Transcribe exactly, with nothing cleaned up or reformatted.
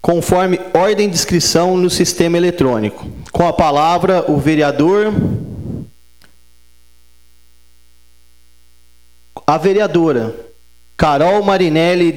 conforme ordem de inscrição no sistema eletrônico. Com a palavra, o vereador... A vereadora Carol Marinelli